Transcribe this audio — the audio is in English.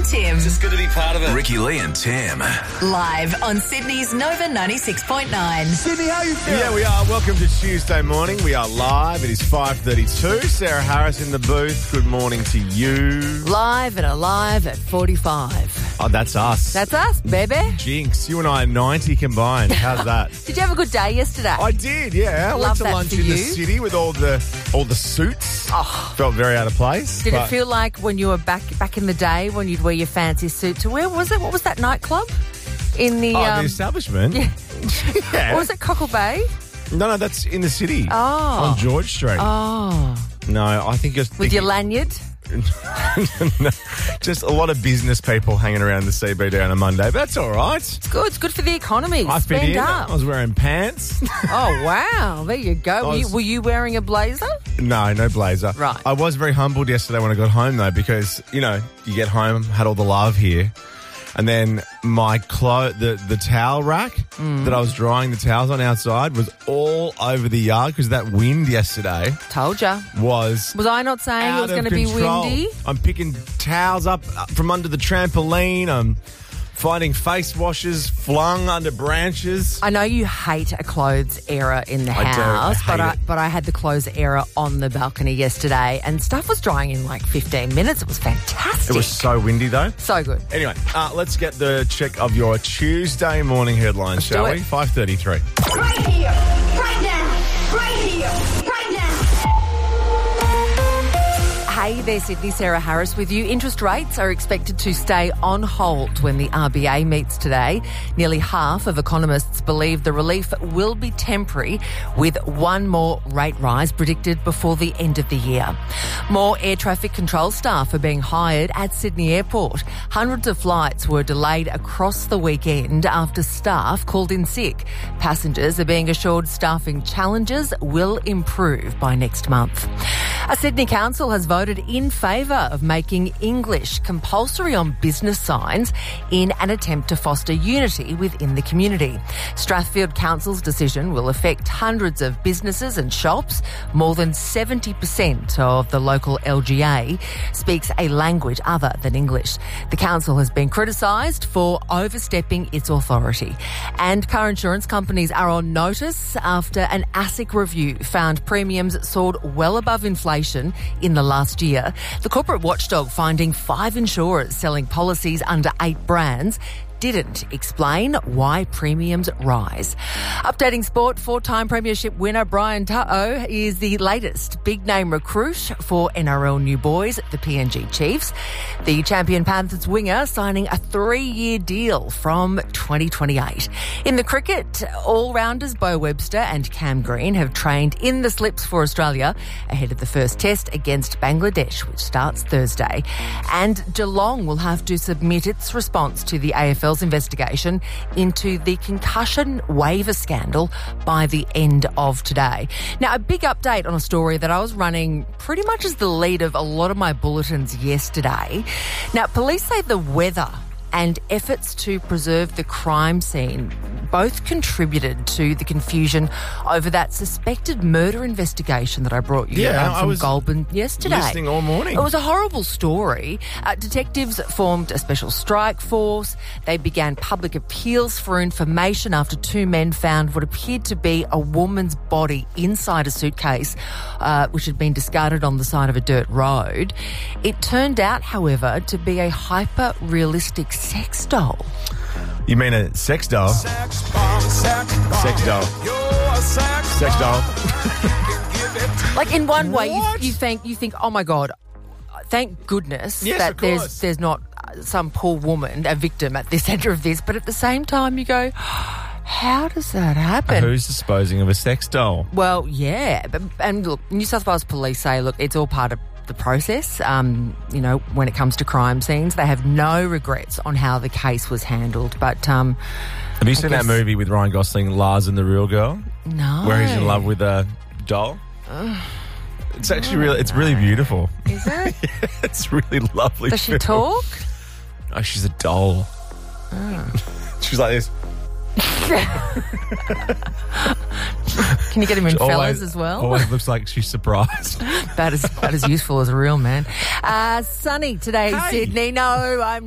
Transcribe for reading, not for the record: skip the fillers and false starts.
Tim. Just good to be part of it. Ricky Lee and Tim. Live on Sydney's Nova 96.9. Sydney, how you feeling? Yeah, we are. Welcome to Tuesday morning. We are live. It is 5:32. Sarah Harris in the booth. Good morning to you. Live and alive at 45. Oh, that's us. That's us, baby. Jinx. You and I are 90 combined. How's that? Did you have a good day yesterday? I did, yeah. I went Love to that lunch for in the you. city with all the suits. Oh. Felt very out of place. Did but it feel like when you were back in the day when you'd wear your fancy suit to where was it? What was that nightclub? In the the establishment? Yeah. Yeah. Or was it Cockle Bay? No, that's in the city. Oh. On George Street. Oh. No, I think just With your lanyard? No, just a lot of business people hanging around the CBD on a Monday, but that's all right. It's good. It's good for the economy. I fit Spend in. up. I was wearing pants. Oh, wow. There you go. I Were you wearing a blazer? No blazer. Right. I was very humbled yesterday when I got home, though, because, you get home, had all the love here, and then my the towel rack that I was drying the towels on outside was all over the yard because that wind yesterday Told ya. was I not saying it was going to be windy? I'm picking towels up from under the trampoline. I'm finding face washes flung under branches. I know you hate a clothes error in the I do. I house, hate it. but I had the clothes error on the balcony yesterday and stuff was drying in like 15 minutes. It was fantastic. It was so windy, though. So good. Anyway, let's get the check of your Tuesday morning headlines, shall do we? it. 5:33. Right here, right now, right here, right now. Hey there, Sydney. Sarah Harris with you. Interest rates are expected to stay on hold when the RBA meets today. Nearly half of economists believe the relief will be temporary, with one more rate rise predicted before the end of the year. More air traffic control staff are being hired at Sydney Airport. Hundreds of flights were delayed across the weekend after staff called in sick. Passengers are being assured staffing challenges will improve by next month. A Sydney council has voted in favour of making English compulsory on business signs in an attempt to foster unity within the community. Strathfield Council's decision will affect hundreds of businesses and shops. More than 70% of the local LGA speaks a language other than English. The council has been criticised for overstepping its authority. And car insurance companies are on notice after an ASIC review found premiums soared well above inflation in the last year. The corporate watchdog finding 5 insurers selling policies under 8 brands didn't explain why premiums rise. Updating sport, 4-time premiership winner Brian To'o is the latest big-name recruit for NRL New Boys, the PNG Chiefs. The champion Panthers winger signing a 3-year deal from 2028. In the cricket, all-rounders Bo Webster and Cam Green have trained in the slips for Australia ahead of the first test against Bangladesh, which starts Thursday. And Geelong will have to submit its response to the AFL's investigation into the concussion waiver scandal by the end of today. Now, a big update on a story that I was running pretty much as the lead of a lot of my bulletins yesterday. Now, police say the weather and efforts to preserve the crime scene both contributed to the confusion over that suspected murder investigation that I brought you from Goulburn yesterday. Listening all morning. It was a horrible story. Detectives formed a special strike force. They began public appeals for information after 2 men found what appeared to be a woman's body inside a suitcase, which had been discarded on the side of a dirt road. It turned out, however, to be a hyper-realistic sex doll. You mean a sex doll? Sex doll. Sex doll. Like, in one way, What? you think, oh my God, thank goodness Yes, that of course. there's not some poor woman, a victim at the centre of this. But at the same time, you go, how does that happen? Who's disposing of a sex doll? Well, yeah. And look, New South Wales Police say, look, it's all part of the process. When it comes to crime scenes, they have no regrets on how the case was handled. But Have you seen that movie with Ryan Gosling, Lars and the Real Girl? No. Where he's in love with a doll? It's actually it's really beautiful. Is it? Yeah, it's really lovely. Does she film. talk? Oh, she's a doll. She's like this. Can you get him in fellas Always- as well? Always looks like she's surprised. About as useful as a real man. Sunny today, Hey. Sydney. No, I'm